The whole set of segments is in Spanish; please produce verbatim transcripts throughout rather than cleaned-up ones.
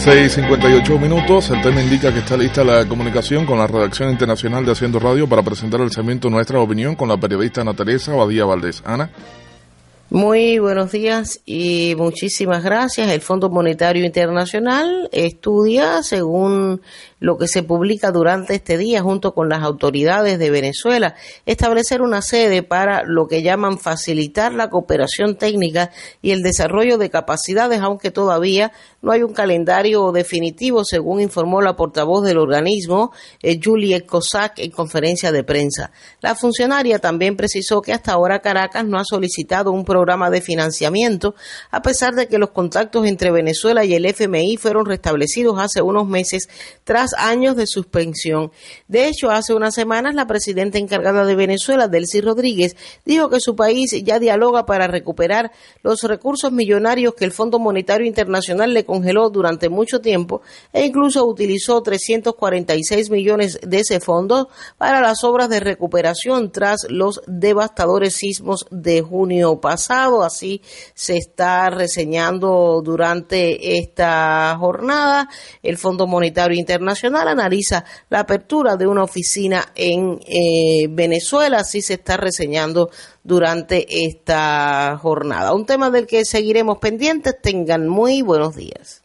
seis cincuenta y ocho minutos, el tema indica que está lista la comunicación con la redacción internacional de Haciendo Radio para presentar el segmento Nuestra Opinión con la periodista Ana Teresa Badía Valdés. Ana. Muy buenos días y muchísimas gracias. El Fondo Monetario Internacional estudia, según lo que se publica durante este día junto con las autoridades de Venezuela, establecer una sede para lo que llaman facilitar la cooperación técnica y el desarrollo de capacidades, aunque todavía no hay un calendario definitivo, según informó la portavoz del organismo, eh, Julie Cossack, en conferencia de prensa. La funcionaria también precisó que hasta ahora Caracas no ha solicitado un programa de financiamiento, a pesar de que los contactos entre Venezuela y el F M I fueron restablecidos hace unos meses tras años de suspensión. De hecho, hace unas semanas la presidenta encargada de Venezuela, Delcy Rodríguez, dijo que su país ya dialoga para recuperar los recursos millonarios que el Fondo Monetario Internacional le congeló durante mucho tiempo e incluso utilizó trescientos cuarenta y seis millones de ese fondo para las obras de recuperación tras los devastadores sismos de junio pasado. Así se está reseñando durante esta jornada. El Fondo Monetario Internacional analiza la apertura de una oficina en eh, Venezuela. Así se está reseñando durante esta jornada. Un tema del que seguiremos pendientes. Tengan muy buenos días.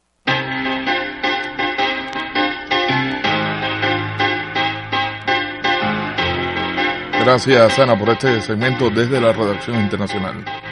Gracias, Ana, por este segmento desde la redacción internacional.